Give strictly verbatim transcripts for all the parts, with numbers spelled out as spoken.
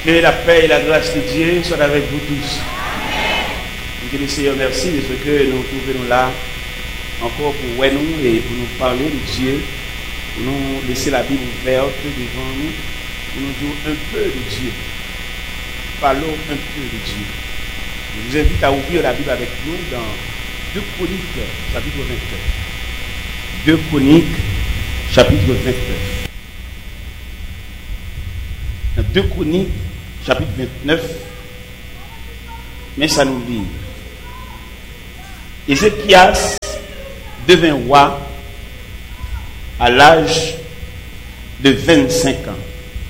Que la paix et la grâce de Dieu soient avec vous tous. Que le Seigneur merci de ce que nous trouvons là encore pour voir nous et pour nous parler de Dieu, pour nous laisser la Bible ouverte devant nous, pour nous dire un peu de Dieu. Parlons un peu de Dieu. Je vous invite à ouvrir la Bible avec nous dans deux Chroniques, chapitre vingt-neuf. deux Chroniques, chapitre vingt-neuf. Dans deux Chroniques, chapitre vingt-neuf, mais ça nous dit. Ézéchias devint roi à l'âge de vingt-cinq ans.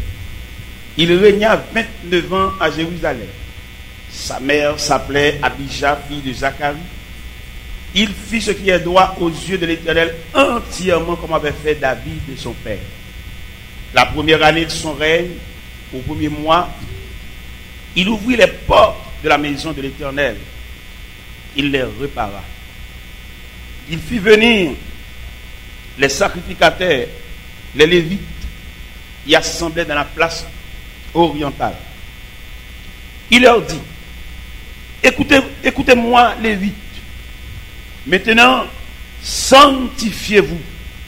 Il régna vingt-neuf ans à Jérusalem. Sa mère s'appelait Abijah, fille de Zacharie. Il fit ce qui est droit aux yeux de l'Éternel entièrement comme avait fait David de son père. La première année de son règne, au premier mois, il ouvrit les portes de la maison de l'Éternel. Il les repara. Il fit venir les sacrificateurs, les Lévites, y assemblaient dans la place orientale. Il leur dit, écoutez, écoutez-moi, Lévites. Maintenant, sanctifiez-vous.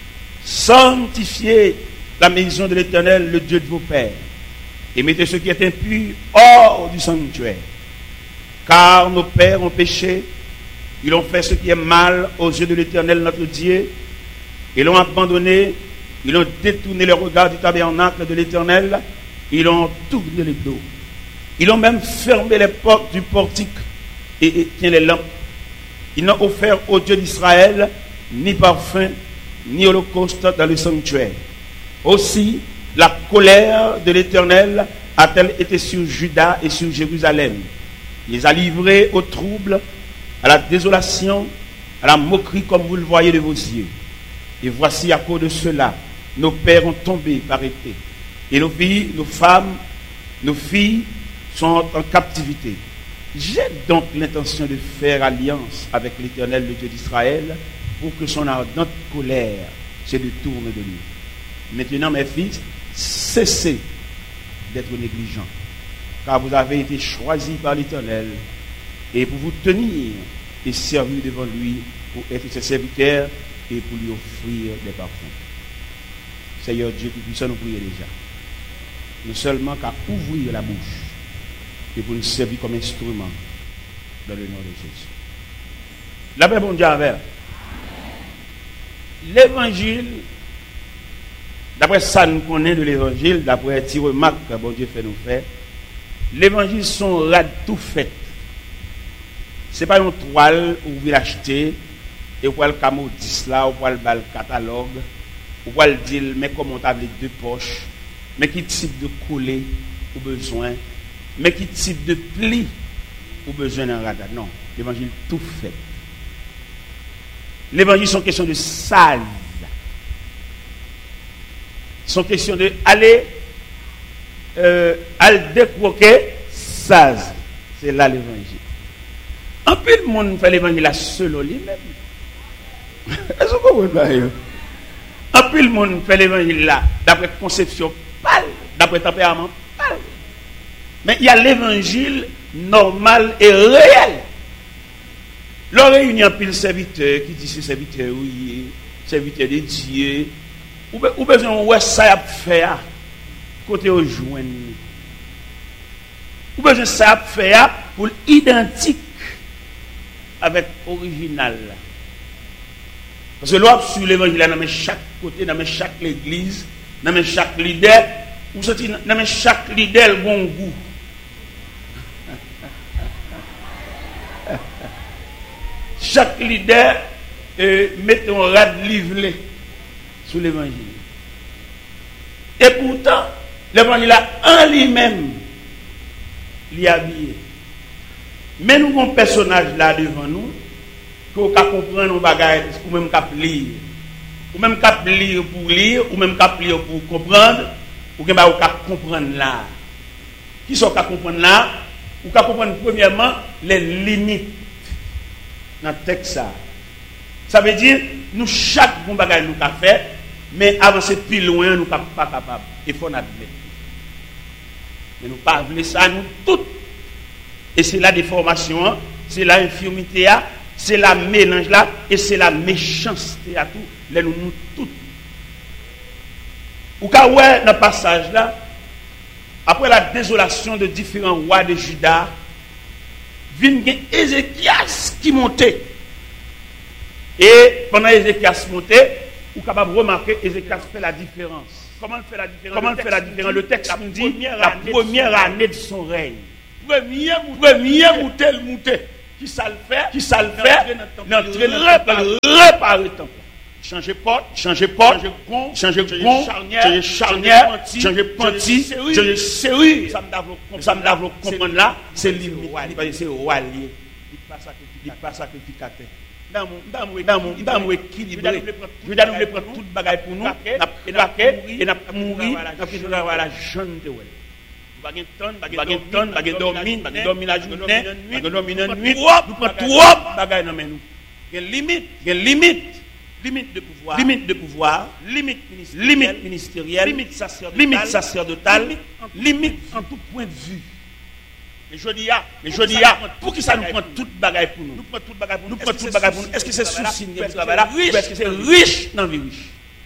Sanctifiez la maison de l'Éternel, le Dieu de vos pères. Et mettez ce qui est impur hors du sanctuaire. Car nos pères ont péché, ils ont fait ce qui est mal aux yeux de l'Éternel notre Dieu, ils l'ont abandonné, ils ont détourné le regard du tabernacle de l'Éternel, ils ont tourné le dos. Ils ont même fermé les portes du portique et éteint les lampes. Ils n'ont offert au Dieu d'Israël ni parfum, ni holocauste dans le sanctuaire. Aussi, la colère de l'Éternel a-t-elle été sur Juda et sur Jérusalem. Il les a livrés au trouble, à la désolation, à la moquerie comme vous le voyez de vos yeux. Et voici à cause de cela, nos pères ont tombé par épée. Et nos filles, nos femmes, nos filles sont en captivité. J'ai donc l'intention de faire alliance avec l'Éternel, le Dieu d'Israël, pour que son ardente colère se détourne de nous. Maintenant, mes fils, cessez d'être négligents, car vous avez été choisis par l'Éternel, et pour vous tenir et servir devant lui, pour être ses serviteurs et pour lui offrir des parfums. Seigneur Dieu Tout-Puissant, nous prions déjà. Nous seulement qu'à ouvrir la bouche et pour nous servir comme instrument dans le nom de Jésus. La paix, bon Dieu, avec. L'évangile, d'après ça nous connaît de l'évangile, d'après les petites remarques que bon Dieu fait nous faire, l'évangile sont rad tout fait. Ce n'est pas une toile où vous l'achetez et vous pouvez le camodis là, vous pouvez le catalogue, vous pouvez le dire, mais comment on a les deux poches, mais qui type de coller ou besoin, mais qui type de pli ou besoin d'un radar. Non, l'évangile tout fait. L'évangile sont question de salve. Sont question de aller euh, aller décroquer saz. C'est là l'évangile. Un peu de monde fait l'évangile à seul lui-même. Est-ce que vous comprenez? Un peu de monde fait l'évangile là, d'après conception pâle, d'après tempérament pâle. Mais il y a l'évangile normal et réel. Le réunion pile serviteur qui dit ce serviteur oui, serviteur de Dieu. Ou besoin ouais ça a faire côté au joindre. Ou besoin ça a faire pour identique avec original. Parce que l'autre sur l'évangile dans chaque côté, dans chaque église, dans chaque leader, ou sorti dans chaque leader bon goût. Chaque leader euh, met un rad livré sur l'évangile. Et pourtant, l'évangile en lui-même, l'y habillé. Mais nous avons un personnage là devant nous, qu'on peut comprendre nos bagages, ou même qu'on lire. Ou même qu'on lire pour lire, ou même qu'on lire pour comprendre, ou qu'on peut comprendre là. Qui sont qu'on comprendre là? Ou qu'on comprendre premièrement les limites dans le texte. Ça. Ça veut dire, nous, chaque bon bagage nous avons fait, mais avancer plus loin, nous ne sommes pas capables. Il faut admettre. Mais nous pas voulons ça, nous toutes. Et c'est la déformation, c'est la infirmité, c'est la mélange là, et c'est la méchanceté à tout. Les nous, nous toutes. Ou quand ouais, dans le passage là, après la désolation de différents rois de Juda, vient Ézéchias qui montait. Et pendant Ézéchias montait, vous êtes capable de remarquer Ézéchias fait la différence. Comment il fait la différence? Comment il fait la différence? Le texte nous dit la première année de son règne. Premier monté, le monté. Qui ça le fait? Qui ça le fait? L'entrée réparer le temple. Changer porte, changer porte, changer gond, changer charnière, changer panty, changer serrure. Ça me lave comprendre là, c'est limite. C'est roi lié. Il n'est pas sacrificateur. Dans mon dans mon dans mon équilibré. Je veux dire, nous voulons prendre toute bagaille pour nous, et n'a mourir, n'a plus avoir la jeune de ouais. Bagay ton, bagay ton, bagay dormir, bagay dormir la journée, bagay dormir la nuit. Nous prenons trop bagay dans nous. Il y a limite, il y a limite, limite de pouvoir, limite de pouvoir, limite limite ministérielle, limite sacerdotale, limite sacerdotale, limite en tout point de vue. Mais je dis ah, mais je dis ah, pour qui ça nous prend toute bagaille pour nous? Nous prenons toute bagaille pour nous, prenons toute bagaille pour nous. Est-ce que c'est souci de travail là? Est-ce que c'est riche dans vie riche?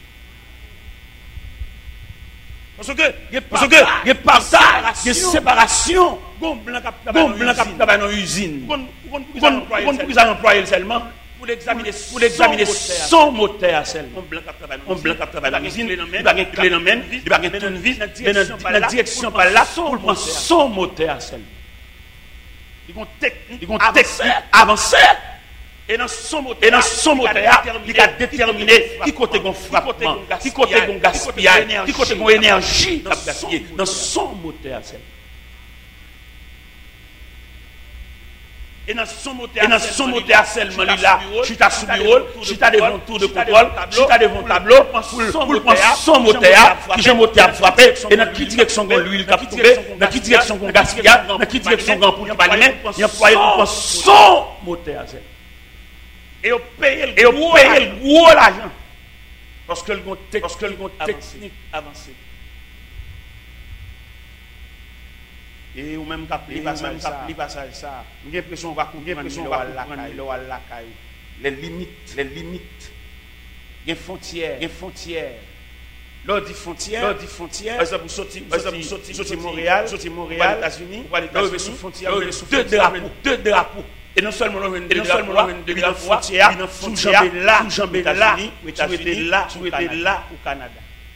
Parce que, parce que, il y a partage, il y a séparation. Gon blanc qui travaille dans l'usine. Pourquoi ils ont employé seulement pour l'examiner, pour l'examiner son moteur seulement. On blanc qui travaille dans l'usine, il va gagner clé dans main, il va gagner tournevis, mais dans la direction par là, pour prendre son moteur seulement. Ils vont technique avancer. Et dans son moteur, et dans son moteur, il a déterminé qui côté gon frappement, qui côté gon gaspillage, qui côté gon énergie à gaspiller dans son moteur. Et dans son moteur, et dans son moteur seulement là, tu t'as sous bureau, tu t'as devant tour de contrôle, tu t'as devant tableau, pour prendre son moteur, qui j'ai moteur frappé, et dans qui direction gon l'huile qui trouvé, dans qui direction gon gaspillage, dans qui direction gon pour pas lui-même, il employé pour prendre son moteur. Et on paye le gros l'argent. Parce que le technique avancé. Et ou même capter passage ça. J'ai l'impression qu'on va comprendre les limites, les limites. Il y a frontières, il y a frontières. Lors dit frontière, lors dit frontière. Par exemple, sortir, par exemple, sortir, sortir Montréal, sortir Montréal, États-Unis, pour aller aux frontières, deux drapeaux, deux drapeaux. Et non seulement on et non seulement on de la frontière, sous jambes là, sous jambes là, tu étais là, tu étais là au Canada.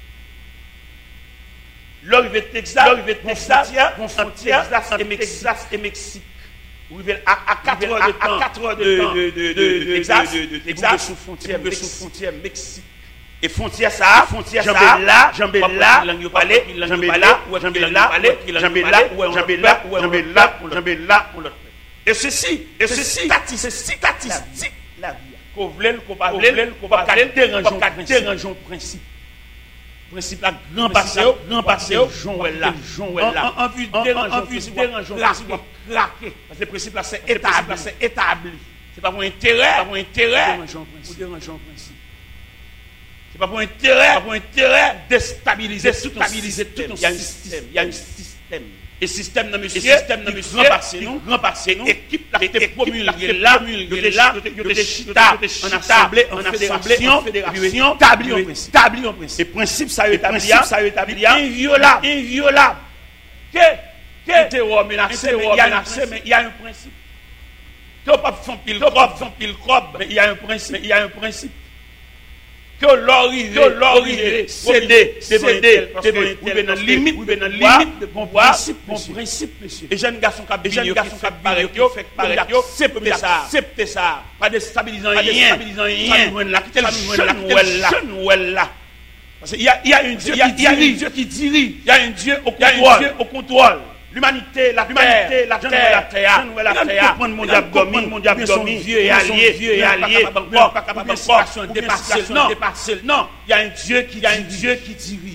L'arrivée de Texas, l'arrivée de Texas, frontière Texas et Mexique. À quatre heures de temps, à quatre heures de temps de Texas, de Texas sous frontière, sous frontière Mexique. Et frontière ça, frontière ça, là, jambes là, langue parler, jambes là, ou jambes là, jambes là, ou jambes là, ou jambes là, ou jambes là, ou l'autre. Et ceci, et ceci, c'est statistique la vie. Qu'on voulait, qu'on va voulait, qu'on va déranger le principe. Principe là, grand passé, grand passé, Jean là, Jean là. En vue de déranger, déranger le principe craquer. Parce que le principe là, c'est établi, c'est établi. C'est pas pour intérêt, pas pour intérêt, ou déranger le principe. C'est pas pour intérêt, pas pour intérêt, déstabiliser, stabiliser tout un système. Il y a un système. Et système dans monsieur, système dans monsieur, grand passé nous, grand passé nous, équipe la été promulguée là, promulguée là, de chita, en assemblée, en fédération, fédération, établi en principe, établi en principe. Et principe ça établi, ça établi, inviolable, inviolable. Que, que terror menacé, mais il y a un principe. Que pas font pile crobe, font pile crobe, mais il y a un principe, il y a un principe. Que l'origine, que l'origine, céder, céder, parce que vous êtes dans la limite, vous êtes dans la limite de bon principe, bon principe, monsieur. Et jeunes garçons qui ont jeunes garçons qui ont barré, qui ont fait barré, accepter ça, accepter ça, pas déstabilisant rien, déstabilisant rien. Ça nous là, jeune ouel là. Parce qu'il y a, il y a un Dieu, il y a un Dieu qui dirige, il y a un Dieu au contrôle, au contrôle. L'humanité, la terre, la terre, la terre, la terre, mon diable, mon diable, vieux et allié, vieux et allié, pas capable de situation dépasser, dépasser. Non, il y a un Dieu qui, il y a un Dieu qui dirige.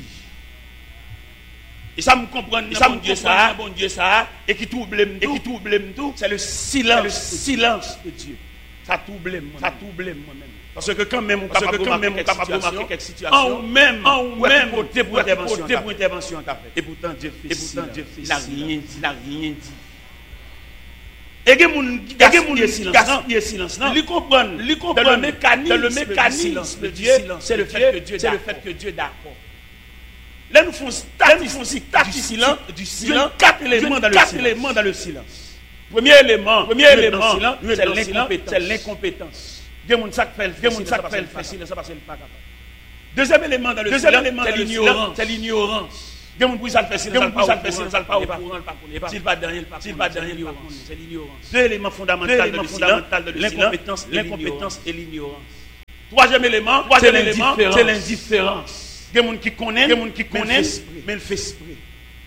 Et ça me comprend, ça me Dieu ça, bon Dieu ça, et qui trouble, et qui trouble tout, c'est le silence, le silence de Dieu. Ça trouble moi. Ça trouble moi-même. Parce que quand même on Parce capable que quand même on capable de remarquer remarquer quelques situations, en ou même, en ou même, côté pour intervention, côté pour intervention qu'a fait. Et pourtant Dieu fait. Et pourtant Dieu fait. Il n'a rien dit, il n'a rien dit. Et que moun qui gaspille silence, non, il comprend, il comprend le mécanisme, le mécanisme de Dieu, c'est le fait que Dieu, c'est le fait que Dieu d'accord. Là nous faisons statistique du silence, du silence, quatre éléments dans le silence. éléments dans le silence. Premier élément, premier élément, c'est l'incompétence. C'est l'incompétence. Des gens ça fait, des gens ça fait le silence parce qu'il pas capable. Deuxième élément dans le silence, c'est l'ignorance. C'est l'ignorance. Des gens pour ça le fait silence, ça le fait silence, ça le pas au courant, pas. S'il pas derrière, s'il pas derrière, c'est l'ignorance. Deux éléments fondamentaux de le l'incompétence, l'incompétence et l'ignorance. Troisième élément, troisième élément, c'est l'indifférence. Des gens qui connaissent, des gens qui connaissent, mais ils font esprit.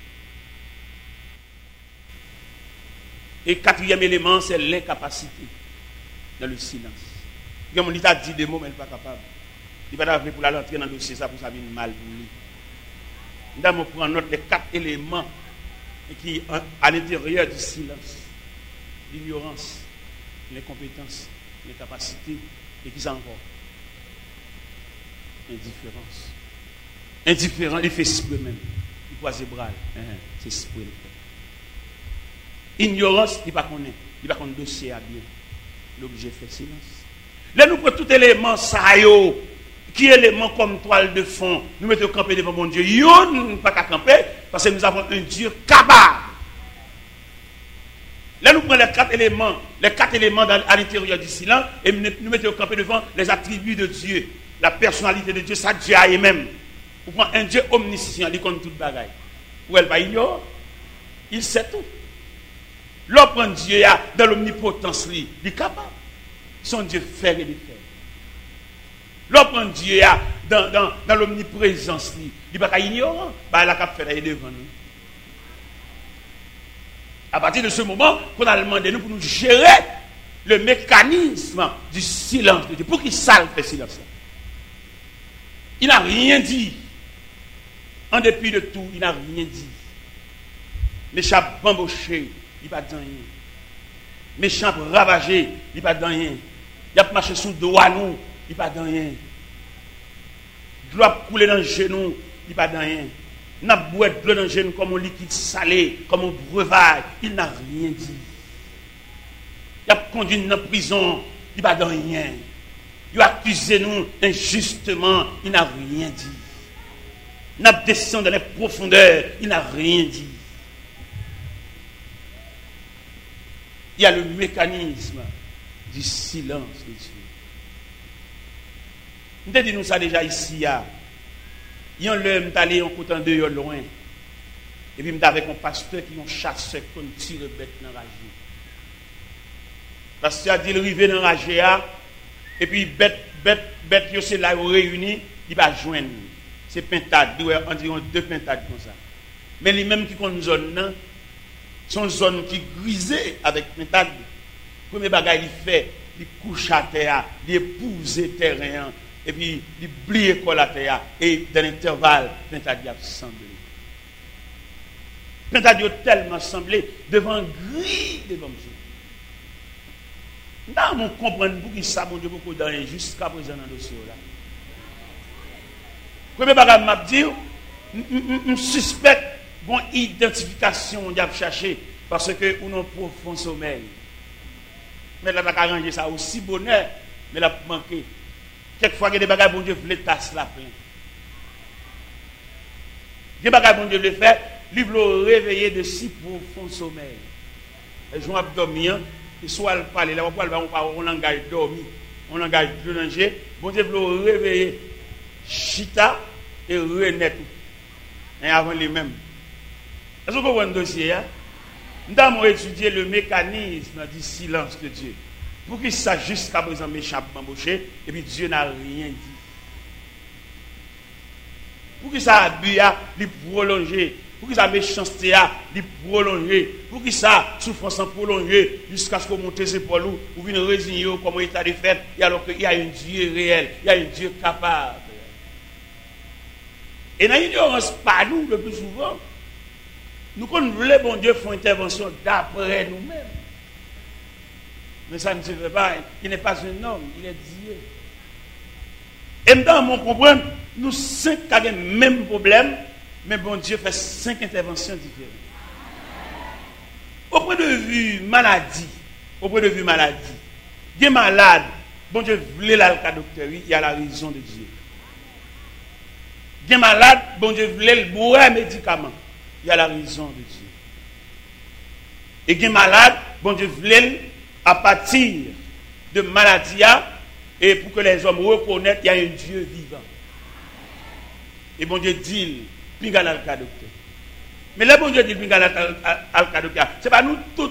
Et quatrième élément, c'est l'incapacité dans le silence. Il a dit des mots, mais il n'est pas capable. Il va pas pour aller entrer dans le dossier, ça pour ça vient mal pour lui. Nous allons prendre note des quatre éléments qui à l'intérieur du silence. L'ignorance, l'incompétence, l'incapacité, et qui sont encore indifférence. Indifférent, il fait esprit même. Il croise les bras. C'est esprit. Ignorance, il ne connaît pas. Il ne connaît pas le dossier à bien. L'objet fait silence. Là, nous prenons tout élément, ça y est, qui est élément comme toile de fond. Nous mettons camper devant mon Dieu. Yo, nous ne pouvons pas camper parce que nous avons un Dieu capable. Là, nous prenons les quatre éléments, les quatre éléments dans, à l'intérieur du silence et nous mettons camper devant les attributs de Dieu, la personnalité de Dieu, ça Dieu a même. Vous prenez un Dieu omniscient, il connaît toute bagaille. Ou elle va ignorer, il sait tout. L'homme Dieu dans l'omnipotence, il est capable. Son Dieu fait et défait. L'homme Dieu dans, dans, dans l'omniprésence, il n'est pas ignorant. Il a qu'à faire devant nous. À partir de ce moment, qu'on a demandé nous pour nous gérer le mécanisme du silence de Dieu. Pour qu'il salve le silence. Il n'a rien dit. En dépit de tout, il n'a rien dit. Méchant bamboché, il n'a pas dit rien. Méchant ravagé, il n'a pas dit rien. Il a marché sous le dos à nous, il n'a pas dit rien. De l'eau a coulé dans le genou, il n'a pas dit rien. Il n'a pas boire de l'eau dans le genou comme un liquide salé, comme un breuvage, il n'a rien dit. Il a conduit nous en prison, il n'a pas dit rien. Il a accusé nous injustement, il n'a rien dit. Il a descendu dans les profondeurs, il n'a rien dit. Il y a le mécanisme du silence de Dieu. Nous avons dit nous ça déjà ici. Il y a un homme qui allé en côté de loin. Et puis, avec un pasteur qui ont chassé comme tire bête dans la rage. Le pasteur a dit il arrive dans la rage. Et puis, bête, bête, bête, c'est là où réunis, il va joindre. C'est pintade, on dit deux pintades comme ça. Mais les mêmes qui ont une zone, sont une zone qui grisée avec pintade. Le premier bagage, il fait, il couche à terre, il épouse le terrain, et puis il plie l'école à terre, et dans l'intervalle, pintade a semblé. Pintade a tellement semblé devant gris devant Dieu. Nous on comprend pour qui ça, mon Dieu, beaucoup d'années jusqu'à présent dans le dossier là. Premier bagage m'a dit, je suspecte bon identification on a cherché parce que on a un profond sommeil. Mais là, on a arrangé ça aussi bonheur, mais là, manqué. Quelquefois, il y a des bagages, bon Dieu, voulait tasser la plein. Des bagages, bon Dieu, voulait faire, lui voulait réveiller de si profond sommeil. Et je vais dormir, et soit elle parle, là, on parle, on langage dormi, on langage de danger, bon Dieu voulait réveiller chita et renaître. Et avant les mêmes. Est-ce que vous voyez un dossier? Nous avons étudié le mécanisme du silence de Dieu. Pour qu'il sache jusqu'à présent méchant embauché, et puis Dieu n'a rien dit. Pour qu'il ça abus, il prolongé. Pour qu'il ça méchanceté, il prolongé. Pour qu'il ça souffrance prolongée, jusqu'à ce qu'on monte ses épaules ou vienne résigner comme état de fait, et alors qu'il y a un Dieu réel, il y a un Dieu capable. Et dans l'ignorance, pas nous, le plus souvent, nous, quand nous voulons, bon Dieu, faire intervention d'après nous-mêmes. Mais ça ne se fait pas. Il n'est pas un homme, il est Dieu. Et maintenant, on comprend, nous cinq avons le même problème, mais bon Dieu fait cinq interventions différentes. Au point de vue maladie, au point de vue maladie, il est malade, bon Dieu voulait l'alca docteur, il y a la raison de Dieu. Il est malade, bon Dieu voulait le boire médicament, il y a la raison de Dieu. Et il est malade, bon Dieu voulait à partir de maladie, et pour que les hommes reconnaissent qu'il y a un Dieu vivant. Et bon Dieu dit, pinga l'alca docteur. Mais là, bon Dieu dit, pinga l'alca docteur, ce n'est pas nous tous.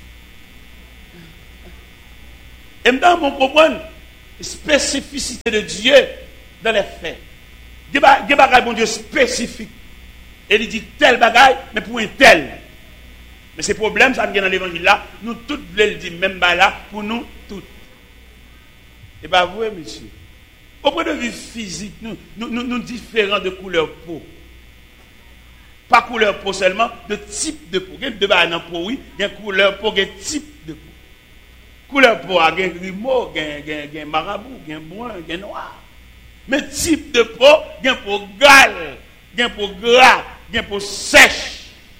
Et maintenant, on comprend la spécificité de Dieu dans les faits. Il y a des bagages, bon Dieu, spécifiques. Et il dit tel bagaille, mais pour un tel. Mais ces problèmes, ça nous dans l'évangile là, nous tous voulons le dire, même là, pour nous tous. Et bien, vous, monsieur, au point de vue physique, nous, nous, nous, nous différents de couleur peau. Pas couleur peau seulement, de type de peau. Il y a deux bagages dans peau, oui, il y a couleur peau, il y a type de peau. Couleur peau, il y a grimaud, il y a marabout, il y a brun, il y a noir. Mais type de peau, il y a peau gale, il y a peau gras, il y a peau sèche.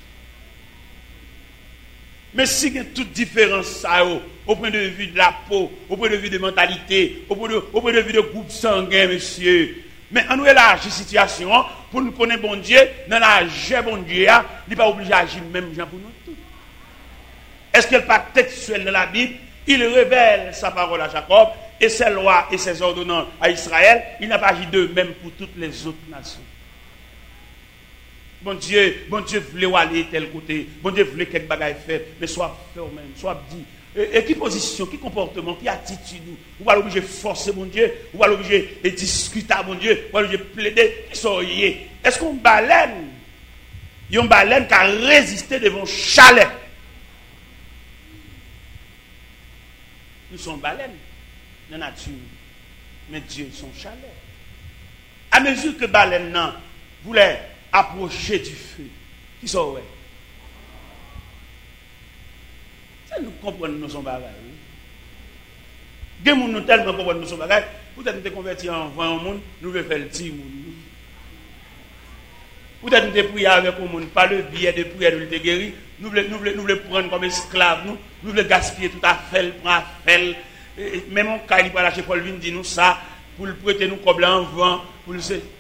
Mais si il y a toute différence, ça, au point de vue de la peau, au point de vue de mentalité, au point de, au point de vue de groupe sanguin, monsieur. Mais on nous élargit la situation pour nous connaître bon Dieu, dans la jeu bon Dieu, il n'est pas obligé d'agir même gens pour nous tous. Est-ce qu'il n'est pas textuel dans la Bible? Il révèle sa parole à Jacob et ses lois et ses ordonnances à Israël. Il n'a pas agi de même pour toutes les autres nations. Bon Dieu, bon Dieu voulait aller tel côté, bon Dieu voulait quelque bagaille faire, mais soit fait au même, soit dit. Et, et qui position, qui comportement, qui attitude, ou va l'obliger forcer mon Dieu, ou va l'obliger et discuter à mon Dieu, ou va l'obliger plaider, qui sont liés. Est-ce qu'on baleine, il y a une baleine qui a résisté devant chalet? Nous sommes baleines dans la nature, mais Dieu son chalet. À mesure que baleine non voulait approcher du feu, qui sont ouais. Ça nous comprenons nous sommes bagages. Des gens nous tellement comprennent nous sommes bagages. Peut-être nous sommes convertis en vingt monde, nous voulons faire le petit monde. Peut-être nous sommes priés avec le monde, pas le billet de prière de guérir. Nous voulons, nous, voulons, nous voulons prendre comme esclaves, nous, nous voulons gaspiller tout à fait, prendre à fait. Même en cas, il va lâcher Paul Vin, dit nous ça, pour le prêter nous comme en vent, pour le.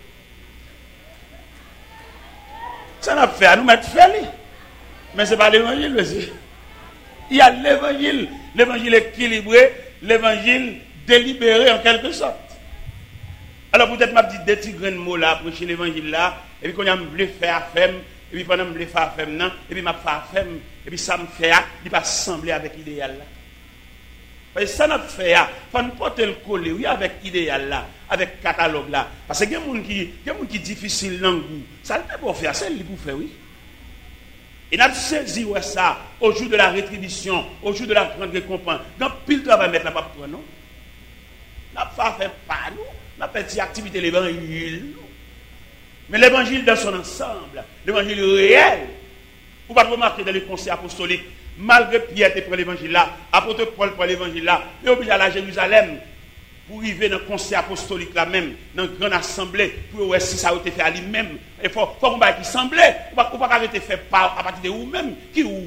Ça n'a pas fait à nous mettre fait. Mais ce n'est pas l'évangile, monsieur. Il y a l'évangile, l'évangile équilibré, l'évangile délibéré en quelque sorte. Alors peut-être m'a dit des petits grains de mots là, prêcher l'évangile là, et puis quand on me faire à femme, et puis pendant que je me faire à femme, non, et puis m'a fait à femme, et puis ça me fait à, il va sembler avec l'idéal là. Parce que ça n'a pas fait, il faut nous porter le collet, oui, avec l'idéal là, avec le catalogue là. Parce que il y a des gens qui, qui difficile dans le goût. Ça ne peut pas faire, c'est lui pour faire, oui. Et nous avons saisi ça au jour de la rétribution, au jour de la grande récompense. Donc, pile de travail mettre la pape, non? Nous n'avons pas fait pas, nous. Nous avons fait cette activité de l'évangile. Mais l'évangile dans son ensemble, l'évangile réel, vous ne pouvez pas remarquer dans les conseils apostoliques, malgré Pierre qui prend l'évangile là, apôtre Paul prend l'évangile là, il est obligé d'aller à Jérusalem pour arriver dans le conseil apostolique là même, dans une grande assemblée, pour voir si ça a été fait à lui-même. Il faut qu'on va qui semblait, ou pas qu'on arrêter fait par à partir de vous-même, qui ou.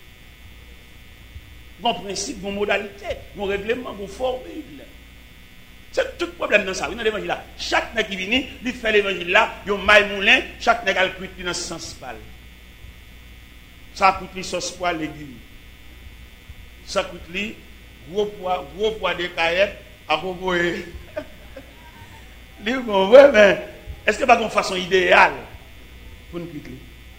Bon principe, bon modalité, bon règlement, bon formule. C'est tout le problème dans ça, oui, dans l'évangile là. Chaque nègre qui vient, il fait l'évangile là, il y a un maille moulin, chaque nègre a le cuit dans ce sens pâle. Ça coûte les sauce pois, légumes. Ça coûte les gros pois, gros pois de caillettes à proposer. Les bon, ouais, mais est-ce que pas une façon idéale pour nous quitter?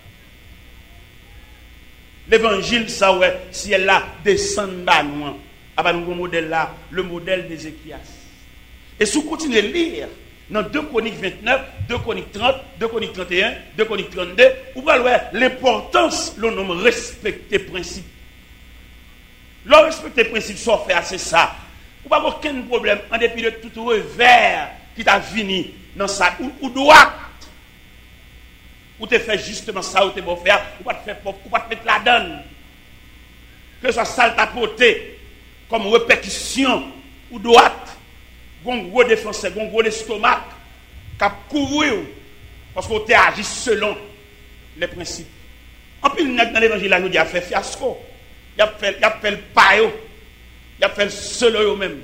L'évangile, ça, ouais, si elle là, descend bas nous, à nous modèle là, le modèle d'Ézéchias. Et si vous continuez à lire, dans deux Chroniques vingt-neuf, deux Chroniques trente, deux Chroniques trente et un, deux Chroniques trente-deux, vous voyez l'importance, le nom respecter principe. Le respecter principe, ça fait assez ça. Vous n'avez aucun problème, en dépit de tout revers qui t'a fini dans ça, ou, ou droit, ou te fait justement ça, ou te beau faire, ou pas te faire pauvre, ou pas te mettre la donne. Que ce soit sale ta côté, comme répétition ou droite, un gros défenseur, un gros estomac, qui a couru parce qu'on t'a agi selon les principes. En plus, dans l'évangile, là, nous dit, il a fait fiasco, il a fait, il a fait le paio, il a fait le solo même.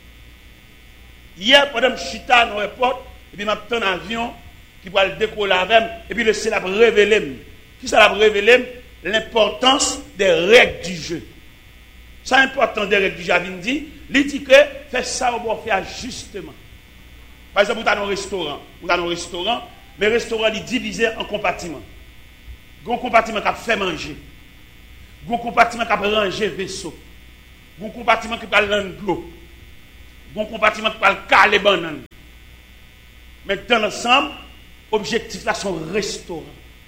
Hier, pendant que je suis dans l'aéroport, et puis je suis un avion qui va le décoller avec, et puis le ciel a révélé. Qui ça a révélé? L'importance des règles du jeu. C'est important des règles du jeu. Il dit, il dit que fait ça, on va faire justement. Par exemple, vous avez un restaurant, vous avez un restaurant, mais le restaurant est divisé en compartiments. Il y a un compartiment qui a fait manger. Il y a un compartiment qui a rangé vaisseau. Il y a un compartiment qui a rangé l'eau. Il y a un compartiment qui a caler banane. Mais dans l'ensemble, l'objectif là, c'est un restaurant.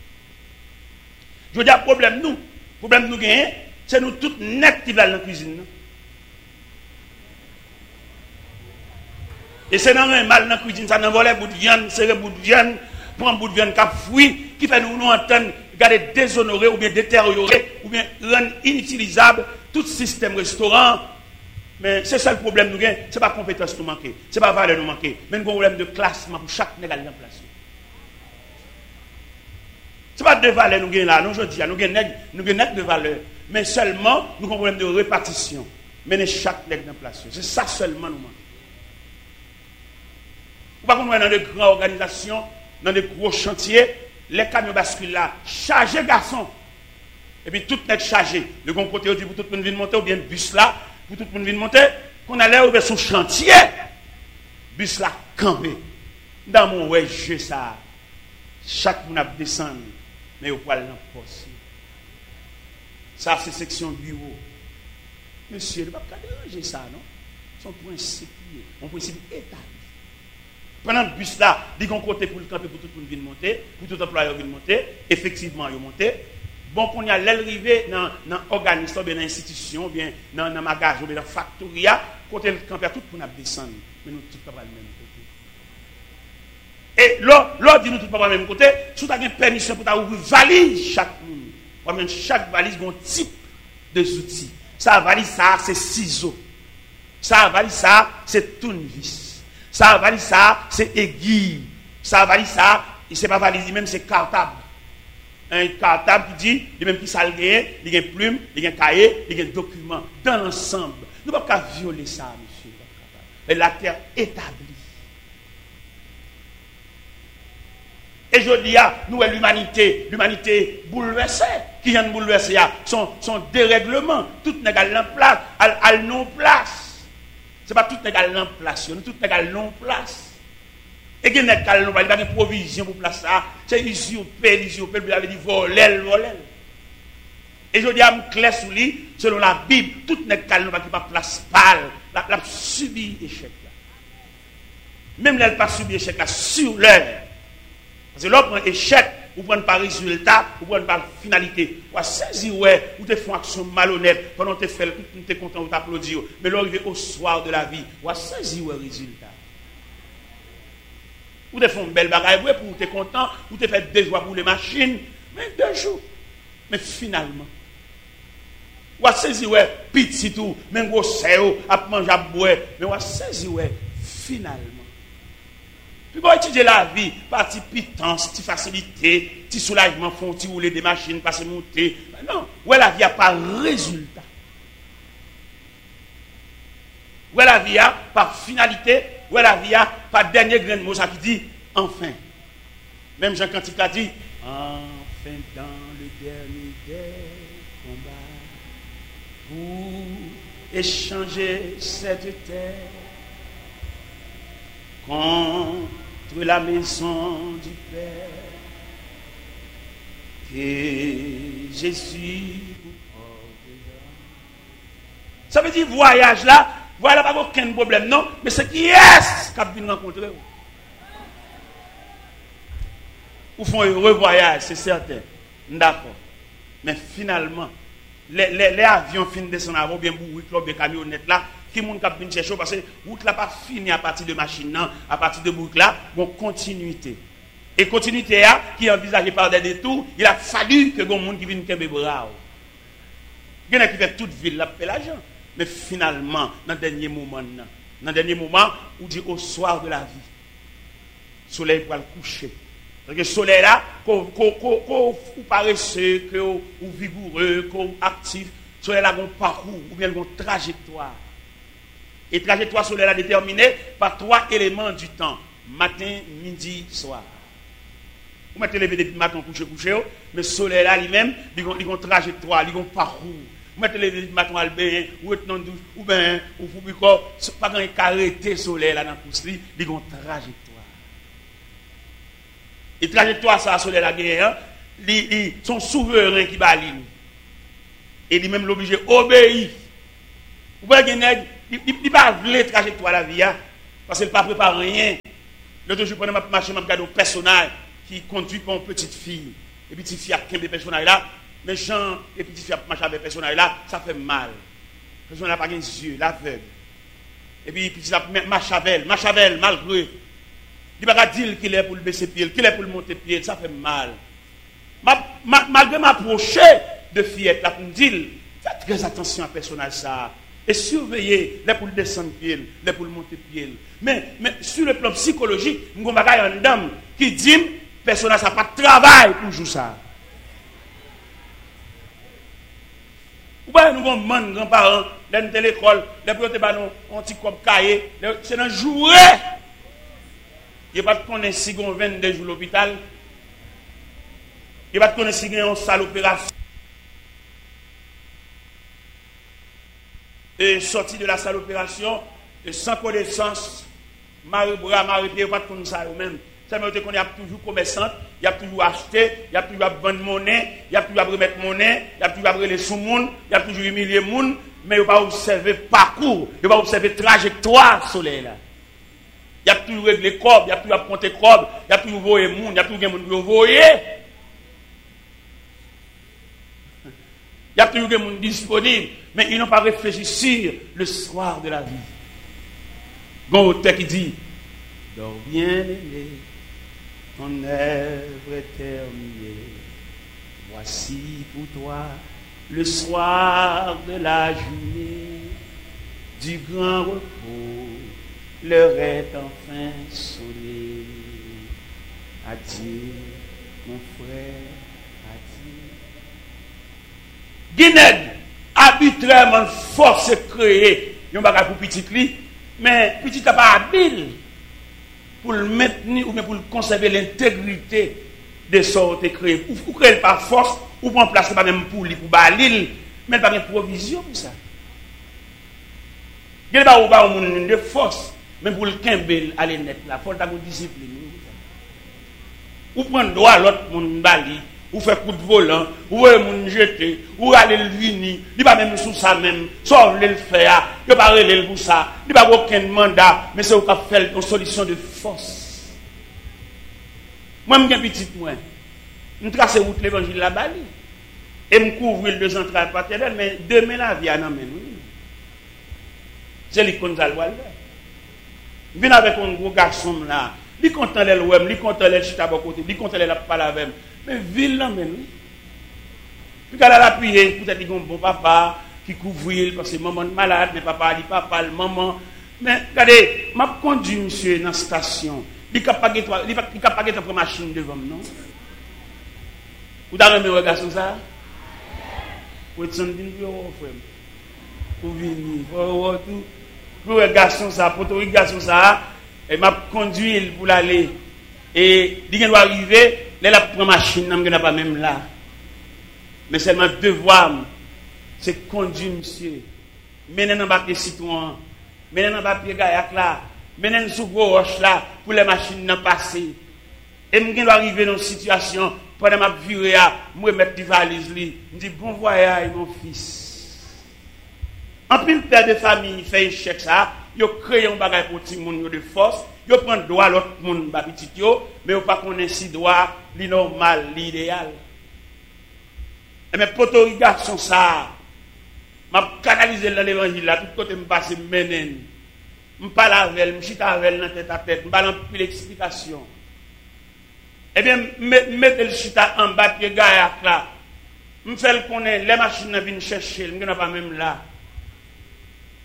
Je veux dire, le problème nous, le problème nous gagnons, c'est nous tous net qui allons dans la cuisine. Et c'est dans un mal dans la cuisine, ça n'envole un bout de viande, c'est un bout de viande, prend un bout de viande qui a fouillé, qui fait nous nous entendre, garder déshonorer ou bien détériorer, ou bien rendre inutilisable tout système restaurant. Mais c'est ça le problème nous gagnons, ce n'est pas compétence nous manquer, ce n'est pas valeur nous manquer, mais nous avons un problème de classement pour chaque négal en place. Ce n'est pas de valeur nous gagnons là, nous je dis, nous gagnons de valeur, mais seulement nous avons un problème de répartition. Mener chaque négal en place. C'est ça seulement nous manquons. Ou pas qu'on est dans de grandes organisations, dans de gros chantiers, les camions basculent là, chargés garçons. Et puis tout est chargé. Le bon côté, on dit pour tout le monde venir monter, ou bien le bus là, pour tout le monde venir monter, qu'on allait ouvrir son chantier. Bus là, campé. Dans mon ouais, jeu ça. Chaque monde a descendu, mais au poil dans le poste. Ça, c'est section bureau. Monsieur, il ne va pas déranger ça, non? Son principe, mon principe état. Pendant le bus là, il y a un côté pour le camper, pour tout le monde venir monter, pour tout employeur venir monter, effectivement, il monter. Bon, qu'on y a l'arrivée dans l'organisme, bien dans l'institution, bien dans le magasin, bien dans la factoria, côté le camper, tout le monde descendre. Mais nous, tout le monde même côté. Et l'autre dit nous, tout le monde même côté, si vous avez une permission pour ouvrir valise chaque monde, chaque valise a un type de outils. Ça, valise, ça, c'est ciseaux. Ça, valise, ça, c'est tournevis. Ça valise ça, c'est aiguille. Ça valise ça, c'est pas valise, même c'est cartable. Un cartable qui dit, il même qui s'algue, il y a une plume, il y a un cahier, il y a un document. Dans l'ensemble, nous ne pouvons pas violer ça, monsieur. Et la terre établie. Et je dis, nous, l'humanité, l'humanité bouleversée, qui vient de bouleverser, son, son dérèglement, tout n'est qu'à l'emplace, à non-place. Ce n'est pas tout égal en place, nous tout égal en place. Et il n'y a pas de provision pour place ça. C'est usurpé, usurpé, vous avez dit voler, voler. Et je dis à me clair sous lui, selon la Bible, tout n'est pas qui pas place pâle, la, la subi échec là. Même là, elle pas subi échec là, sur l'heure. Parce que là, on prend échec, vous prenez par résultat, vous prenez par finalité. Vous saisir, ouais, vous te faites action malhonnête, pendant que vous faites, vous êtes content, vous t'applaudissez. Mais l'arrivée au soir de la vie, vous saisir, ouais, résultat. Vous te faites une belle bagaille, pour vous êtes content, vous te faites deux jours pour les machines, mais deux jours. Mais finalement, vous saisir, ouais, petit tout, même gros séo, à manger, à boire, mais vous saisir, ouais, finalement. Puis vous étudier la vie, partie pitance, petite facilité, petit soulagement, font petit rouler des machines, passer monter. Non, ouais la vie a pas résultat. Ouais la vie a pas finalité, ouais la vie a pas dernier grain de mot, ça qui dit enfin. Même Jean Cantique a dit enfin dans le dernier des combats pour échanger cette terre contre la maison du Père, et Jésus vous portera. Ça veut dire voyage là, voilà pas aucun problème, non, mais c'est qui est-ce qu'a venu rencontrer vous? Vous font un heureux voyage, c'est certain, d'accord, mais finalement, les, les, les avions finissent de descendre avant, bien bourrés, bien camionnettes là, qui moun k'ap vinn chercher parce que route là pas fini à partir de machine non, à partir de boucle là, bon continuité. Et continuité là qui est envisagée par des détours, il a fallu que gon monde qui vienne kembe bras. Il y en a qui fait toute ville là paie l'argent. Mais finalement, dans le dernier moment, dans le dernier moment, on dit au soir de la vie, le soleil va le coucher. Parce que le soleil là, qu'on paresseux, qu'on vigoureux, qu'on actif, le soleil là, un parcours, ou bien un trajectoire. Et trajectoire soleil là déterminée par trois éléments du temps. Matin, midi, soir. Vous mettez lever depuis matin, coucher, coucher, mais le soleil là lui-même, il a une trajectoire, il a un parcours. Vous mettez lever depuis matin, albin, ou être douce, ou bien, ou vous pas quand il arrêté le soleil là dans le pouce, il a une trajectoire. Et trajectoire, ça, le soleil là, ils sont souverains qui balinent. Et lui-même l'obligé obéir. Vous voyez, il ne pas la trajectoire de la vie, parce qu'il ne pas préparé rien. L'autre jour, je marché, je regarde un personnage qui conduit pour une petite fille. Et petite fille a quinze personnages là. Mais Jean et petite fille a marché avec personnage là, ça fait mal. Le personnage n'a pas les yeux, l'aveugle. Et puis, petite fille marche avec elle, marche avec elle, malgré. Il ne va pas dire qu'il est pour le baisser pied, qu'il est pour le monter pied, ça fait mal. Malgré m'approcher de fillette là pour me dire, faites très attention à ce personnage ça. Et surveiller les pour le descendre pied, les pour le monter pied. Mais, mais sur le plan psychologique, nous avons une dame qui dit, le personnage n'a pas de travail pour jouer ça. Vous voyez, nous avons des grands-parents, dans l'école, les pour un petit cop cahier, c'est un jouet. Il n'y a pas de connaître si on vingt-deux jours à l'hôpital. Il n'y a pas de connaître si on a une salle d'opération. Et sorti de la salle d'opération, et sans connaissance, Marie-Bras, Marie-Pierre, pas de connaître ça eux-mêmes. Ça veut dire qu'on a toujours commerçant, il y a toujours acheté, il y a toujours vendre monnaie, il y a toujours remettre monnaie, il y a toujours les sous-monde, il y a toujours humilier les gens, mais il n'y a pas observer parcours, il n'y a pas observer trajectoire soleil là. Il y a toujours réglé corps, il y a toujours compter corps, il y a toujours voyer les gens, il y a toujours des gens qui voyer. Il y a toujours des gens disponibles, mais ils n'ont pas réfléchi sur le soir de la vie. Bon, auteur qui dit, dors bien aimé, ton œuvre est terminée. Voici pour toi le soir de la journée, du grand repos, l'heure est enfin sonnée. Adieu, mon frère. Guinée, arbitrairement force créer, il y a un bagage pour petit li, mais petit n'a pas habile pour le maintenir ou bien pour conserver l'intégrité de ce qui créé. Ou créer par force, ou prendre place pas même pour lui, pour balil, mais pas de provision pour ça. Il n'y a pas de force, mais pour le kembel aller net là, il faut avoir une discipline. Ou prendre droit à l'autre monde bali. Ou faire coup de volant, ou moun jeter, ou aller le vini, il pas même sous ça même, sauf le faire, il pas relé pour ça, il pas aucun mandat, mais c'est au cap faire une solution de force. Moi me gagne petite moi. Me tracer route l'évangile la bali et me couvrir deux entrailles paternelles, mais demain la vie en amène. C'est lui qu'on va le faire. Viens avec un gros garçon là, il content le web, il content le chita côté, il content la parler avec. Mais ville là même. Puis qu'elle a l'appuyer, peut-être qu'il y a un bon papa qui couvre parce que maman est malade, mais papa dit papa, le maman. Mais regardez, m'a conduit monsieur dans la station. Il n'est pas capable de prendre machine devant moi, non? Vous avez un regard sur ça? Vous êtes senti un frère. Vous venez, vous tout. Pour un garçon ça, pour un garçon ça, et m'a conduit pour l'aller. Et il doit arriver. Là, la machine, je ne pas même là. Mais seulement devoir, c'est conduire, monsieur. Mener dans le citoyen, mener dans le papier gaillac là, mener sous gros roche là, pour les machines ne passer. Et je dois arriver dans une situation, pendant ma vie, je vais mettre des valises, je dis bon voyage, mon fils. En plus, le père de famille fait un chèque ça, il crée un bagage pour tout le monde de force. Yo prend droit l'autre monde ba petit yo mais yo pas connaît si droit li normal l'idéal et mais poto garçon ça m'a canaliser dans l'évangile là tout côté me passer menen me parler avec me chita avec dans tête à tête me parler plus l'explication et bien mettre le chita en bas pied gaillac là me faire connaître les machines viennent chercher me n'a pas même là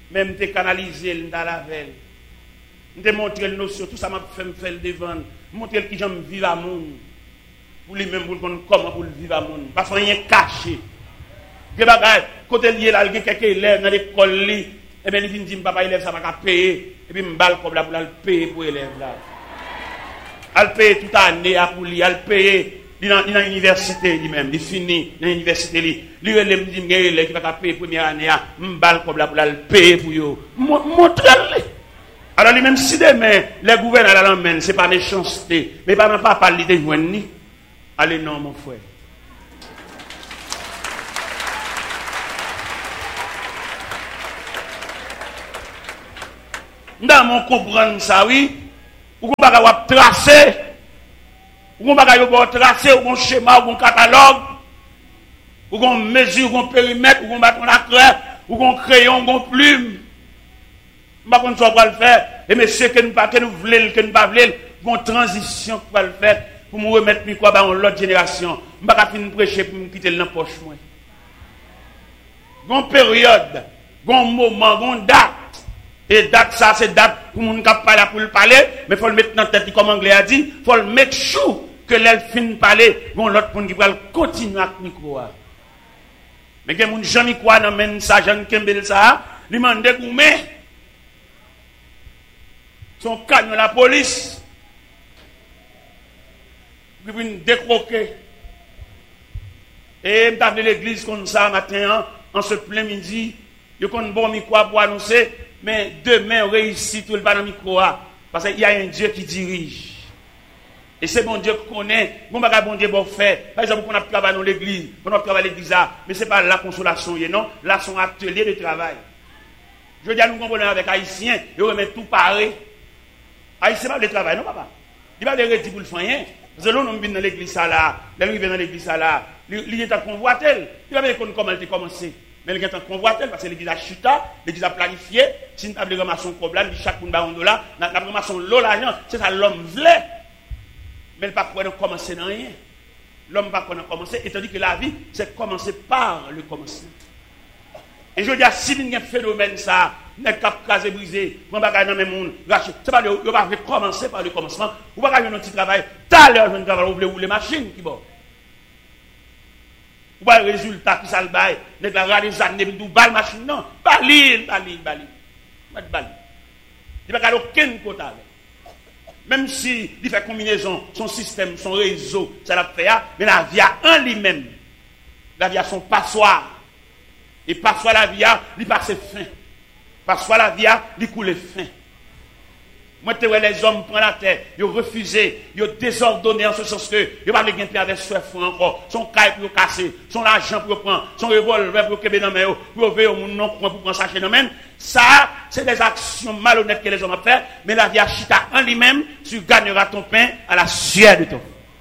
même te canaliser dans la veille. Je montrer le notion, tout ça m'a fait me faire le devant. Montrer qui j'aime vivre à monde. Pour lui-même, pour comment pour vivre à monde. Parce qu'on est caché. Des bagages, côté lié là, il y a quelques élèves dans l'école, et bien il dit, papa, élève, ça va pas payer. Et puis, je balle comme là pour le payer pour l'élève là. Elle paye toute l'année pour lui, elle paye. Il est dans l'université lui-même, il finit dans l'université. Il lui dit, il y a qui va payer la première année, je balle comme là pour le payer pour lui. Montre-le. Alors, lui-même, si demain, les gouverneurs l'emmènent, ce n'est pas méchanceté, mais pas pas parler de joindre. Allez, non, mon frère. Dans mon comprendre ça, oui, ou qu'on va tracer, ou qu'on va tracer, ou qu'on schéma, ou qu'on catalogue, ou qu'on mesure, ou qu'on périmètre, ou qu'on bat la craie, ou qu'on crayon, ou qu'on plume. Je ne sais pas quoi le faire. Et monsieur, que nous ne voulons, que nous ne voulons, une transition pour le faire, pour me remettre quoi dans l'autre génération. Je ne vais pas finir prêcher pour me quitter le poche. Une période, un moment, une date. Et date, ça, c'est date pour nous parler pour le parler, mais il faut le mettre dans la tête, comme l'anglais a dit, il faut le mettre chou que l'elle finit de parler, bon, l'autre pour qui va continuer avec le micro. Mais il y a des gens qui croient dans ça, Jean Kembel, ça, lui demande de goumer. Son canon la police. Puis vient décroquer. Et je suis l'église comme ça matin, en ce plein midi, je connais bon micro pour annoncer, mais demain on réussit tout le dans micro parce qu'il y a un Dieu qui dirige. Et c'est bon Dieu qui connaît, bon bagage bon Dieu bon fait. Par exemple, on a travaillé dans l'église, on a travaillé à l'église, mais ce n'est pas la consolation, non, là son atelier de travail. Je veux dire, nous comprenons avec Haïtiens, ils remettent tout pareil. Haïtien pas de travail, non papa. Il va de redire pour le faire rien. Parce que l'on vient dans l'église là, l'on vient dans l'église là, il est en convoitel. Il va dire comment elle a commencé. Mais il est en convoitel parce que l'église a chuta, l'église a planifié. Si nous avons ramassé un problème, chaque monde a un dollar, nous avons ramassé l'eau l'argent, c'est ça l'homme voulait. Mais il ne peut pas commencer dans rien. L'homme ne peut pas commencer, étant donné que la vie, c'est commencer par le commencement. Et je veux dire, si il y a un phénomène, ça, n'est pas casé brisé, on va gagner dans le monde, c'est pas le, on va commencer par le commencement, on va gagner un petit travail, tout à l'heure, je ne vais pas rouler les machines qui vont. Ou pas le résultat qui s'en baille, n'est pas les années, nous balle machine, non, balil, balil, balil, balil. Il n'y a pas aucun côté avec. Même si il fait combinaison, son système, son réseau, ça l'a fait, mais la vie a un lui-même. La vie a son passoire. Et parfois la vie a, il passe fin. Parfois la vie a, il coule fin. Moi, tu vois les hommes prennent la terre, ils ont refusé, ils ont désordonné en ce sens que ils n'ont pas de gain avec soif encore. Son caille pour casser, son argent pour prendre, son revolver pour qu'il dans main, pour veiller au monde non pour prendre sa chaîne dans main. Ça, c'est des actions malhonnêtes que les hommes ont fait, mais la vie a chita en lui-même, tu gagneras ton pain à la sueur de ton.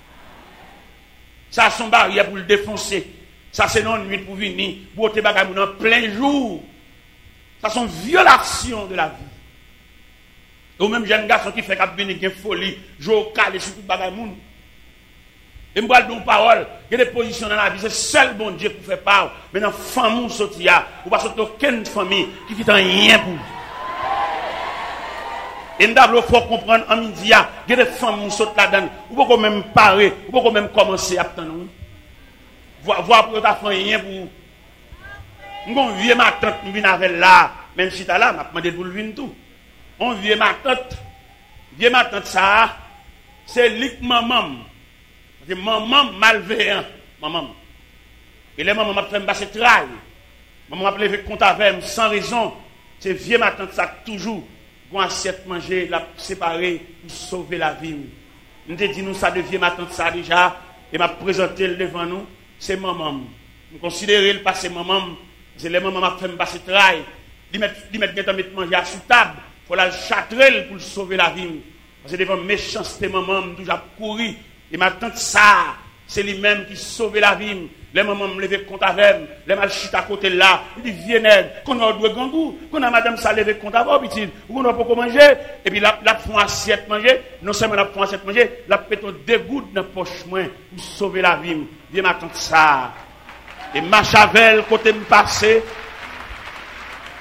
Ça, son barrière pour le défoncer. Ça, c'est non nuit pour venir, pour te bagaille en plein jour. Ça, sont violations de la vie. Et au même jeune garçon qui fait qu'il y a une folie, je au calé sur tout bagaille moun. Et je vais dire parole, il y a des positions dans la vie, c'est seul bon Dieu qui fait part. Mais dans la famille, il n'y a aucune famille qui fait rien pour vous. Et nous devons comprendre en midi, il y a des familles qui sont là-dedans, vous pouvez même parer, vous pouvez même commencer à attendre. Voir pour ta famille rien pour vous. On vient ma tante, je viens avec là, même si tu es là, je demandé pour le venir tout. On vient ma tante, vient ma tante ça, c'est lik maman. C'est maman malveillant, maman. Et les mamans m'a fait me passer travail. Maman m'a levé compte avec sans raison. C'est vieux ma tante ça toujours, bon assiette manger, la séparer pour sauver la vie. Nous te dit nous ça devient ma tante ça déjà, et m'a présenté devant nous, c'est maman. Nous considérons le passé maman. C'est les mamans qui fait passer travail. Ils mettent mettent manger à sous table. Il faut la châtrer pour sauver la vie. Parce que devant méchanceté maman, toujours courir. Et ma tante ça, c'est lui-même qui sauve la vie. Les mamans me lever compte avec, les mal chita à côté là, il dit viens qu'on a deux gangou, qu'on a madame ça lever compte avec, petit, ou on a pas manger, et puis la la font assiette manger, non seulement la font assiette manger, la péton deux gouttes dans poche moins pour sauver la vie. Viens ma tante ça. Et Machavel, côté me passer,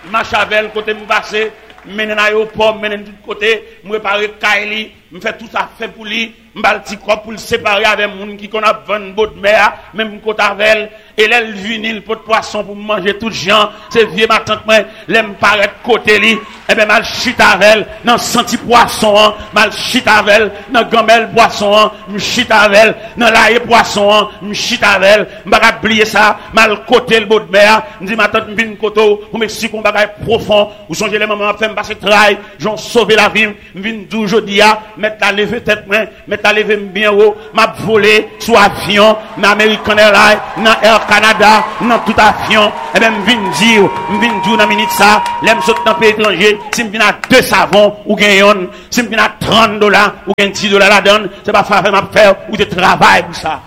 Machavel, côté me passer, menen aéroport, menen tout côté, me préparer Kaili, me fait tout ça fait pour lui, m'bal petit corps pour le séparer avec moun qui qu'on a vingt bottes mer, même côté avec et là il vinil pot de poisson pour manger tout gens, c'est vieux ma tante moi, l'aime paraître côté li, et ben mal chute avec dans senti poisson, mal chute avec dans gamelle poisson, me chute avec dans l'ail poisson, me chute avec, m'pa oublier ça, mal côté le botte mer, me dit ma tante me vinn koto, pour m'expliquer qu'on bagay profond, ou songez les mamans fait me passer travail, j'ont sauvé la vie, me vinn dou jodi a mettre la lever tête moi, mettre la lever bien haut, m'a volé sous avion, dans American Airlines, dans Air Canada, dans tout avion, et même vinn dire, vinn dire dans minute ça, l'aime saute dans pays étranger, si me vinn à deux savons ou gagne, si me vinn à trente dollars ou gagne dix dollars la donne, c'est pas faire m'a faire ou de travail pour ça.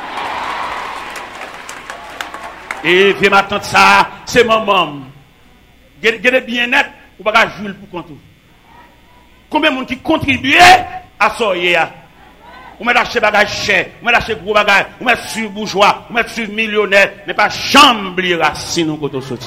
Et viens m'attendre ça, c'est maman. Gardez bien net, ou pas Jules pour compte. Combien de monde qui contribuait à ça? Ou met acheter bagage cher, ou met acheter gros bagage, ou met sur bourgeois, ou met sur millionnaire, mais pas chambre racine ou côté sorti.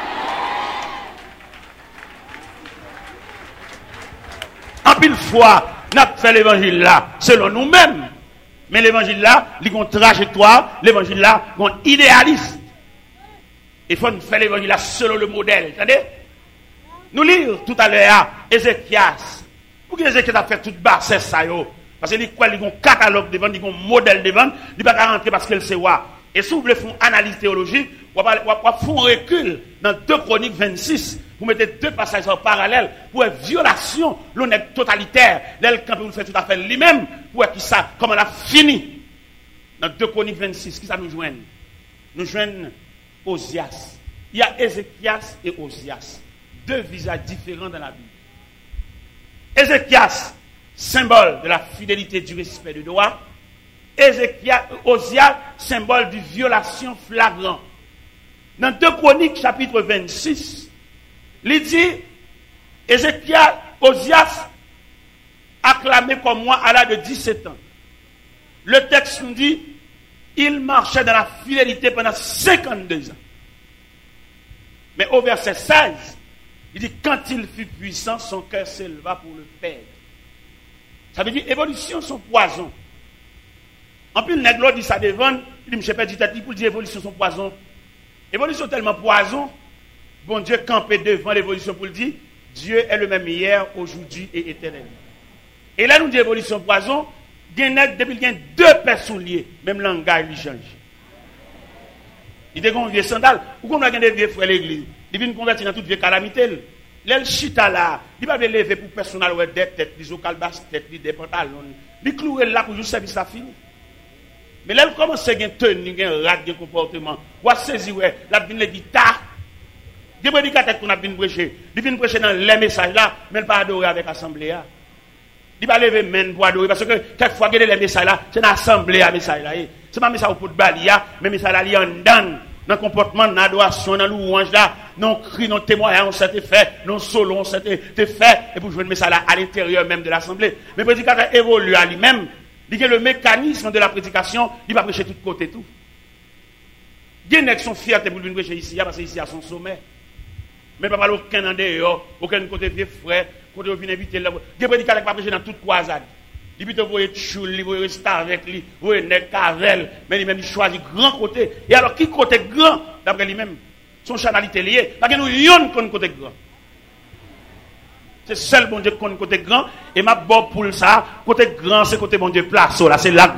En pile fois, n'a fait l'évangile là selon nous-mêmes. Mais l'évangile là, il y a une trajectoire, l'évangile là, il y a un idéalisme. Il faut faire l'évangile là selon le modèle. Attendez? Nous lisons tout à l'heure Ézéchias. Pourquoi Ézéchias a fait toute basse ça yo? Parce qu'il y a un catalogue devant, il y a un modèle devant, il ne va pas rentrer parce qu'elle sait quoi. Et si vous voulez faire une analyse théologique, vous allez faire un recul dans deux Chroniques vingt-six, vous mettez deux passages en parallèle pour une violation, l'honnête totalitaire, l'aile quand vous faites tout à fait lui-même, pour qui ça, comment on a fini. Dans deux Chroniques vingt-six, qui ça nous joigne? Nous joignent Osias. Il y a Ézéchias et Osias. Deux visages différents dans la Bible. Ézéchias, symbole de la fidélité, du respect du droit. Ézéchias, Osias, symbole de violation flagrante. Dans deux Chroniques, chapitre vingt-six, il dit, Ézéchias, Osias, acclamé comme moi à l'âge de dix-sept ans. Le texte nous dit, il marchait dans la fidélité pendant cinquante-deux ans. Mais au verset seize, il dit, quand il fut puissant, son cœur s'éleva pour le perdre. Ça veut dire, évolution, son poison. En plus, le nègre dit ça devant, il dit, je ne sais pas, dit pour dire, évolution, son poison. Évolution tellement poison, bon Dieu campé devant l'évolution pour le dire, Dieu est le même hier, aujourd'hui et éternellement. Et là, nous dit évolution poison, depuis qu'il y a deux personnes liées, même langage, il change. Il dit qu'on vieux sandal, ou qu'on a des vieux frères l'église, il vient convertir dans toute vieille calamité. L'el chita là, il va lever pour personnel ou des têtes, des ocalbas, têtes, des pantalons. Il clouer là pour juste service à fini. Mais là, il commence à gagner tenue, gagner rat, gagner comportement. Ou à saisir, ouais, la vine les guitares. Des prédicateurs qu'on a bien prêcher. Il vient prêcher dans les messages là, mais il pas adorer avec l'assemblée. Il va lever main pour adorer. Parce que quelquefois, il y a les messages là, c'est dans l'assemblée à message là. C'est pas message pour balia, mais message là, il y a un dan. Dans le comportement, dans l'adoration, dans louange là, non cri, non témoignage, on s'était fait, non solo, on s'était fait, et pour jouer le message là à l'intérieur même de l'assemblée. Mais le prédicateur évolue à lui-même. Il y a le mécanisme de la prédication, il va prêcher de tous côtés tout. Il y a des gens qui sont fiers de venir prêcher ici, parce que ici à son sommet. Mais pas mal aucun en dehors, aucun côté vieux frère, côté vient inviter là. Il y a des prédicateurs qui va prêcher dans toute croisade. Il peut vous voyez choule, il vous rester avec lui, vous voyez nèg cavel, mais lui-même il choisit grand côté. Et alors qui côté grand d'après lui-même, son chanalité lié, parce que nous yon qu'on côté grand. C'est seul bon Dieu qu'on côté grand et ma bon pour ça, côté grand c'est côté bon Dieu place là, c'est là.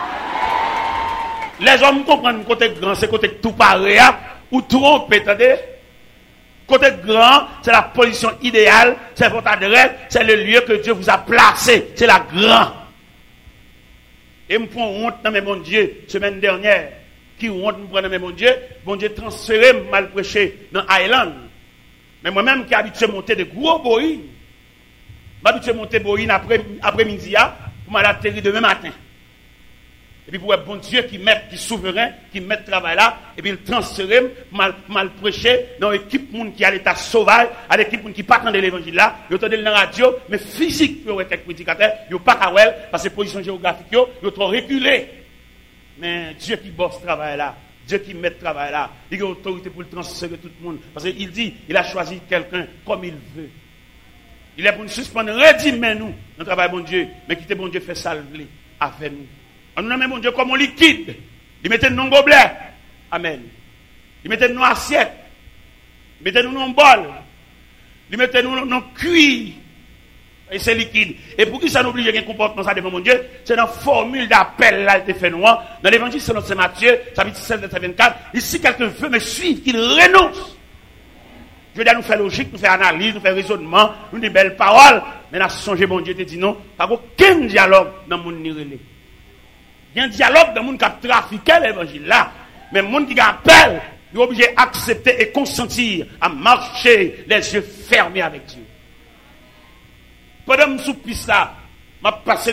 Les hommes comprennent côté grand c'est côté tout pareil ou trompe, attendez. Côté grand, c'est la position idéale, c'est votre adresse, c'est le lieu que Dieu vous a placé, c'est la grande. Et me prend honte dans mes bon Dieu, semaine dernière, qui honte me prend dans mes bon Dieu, bon Dieu transféré mal prêché dans Island. Mais moi-même qui habitué à monter de gros boïnes, m'habitué à monter boïnes après, après-midi, pour m'atterrir demain matin. Et puis pour un bon Dieu qui met, qui souverain, qui met le travail là, et puis il transfère, mal, mal prêché, dans l'équipe monde qui a l'état sauvage, à l'équipe monde qui pas de l'évangile là, ils entendent dans la radio, mais physique, pour être prédicateur, ils pas qu'à well, parce que position géographique, ils sont trop reculés. Mais Dieu qui bosse ce travail là, Dieu qui met le travail là, il a autorité pour le transférer tout le monde. Parce qu'il dit, il a choisi quelqu'un comme il veut. Il est pour nous suspendre, redimer nous, dans le travail bon Dieu, mais quitter bon Dieu fait salver avec nous. On nous nomme bon Dieu comme un liquide. Il mettait nous dans gobelet. Amen. Il mettait nous dans assiette. Il mettait nous dans bol. Il mettait nous dans cuir. Et c'est liquide. Et pour qui ça n'oblige un comportement ça devant mon Dieu, c'est dans la formule d'appel là qui fait nous. Dans l'évangile selon Saint Matthieu, chapitre seize, verset vingt-quatre, ici quelqu'un veut me suivre, qu'il renonce. Je veux dire, nous faire logique, nous faire analyse, nous faire raisonnement, nous des belles paroles, mais nous songé bon Dieu te dit non, pas aucun dialogue dans le monde ni relais. Il y a un dialogue dans le monde qui a trafiqué l'évangile là, mais le monde qui appelle, il est obligé d'accepter et consentir à marcher les yeux fermés avec Dieu. Pendant que je suis là, je passe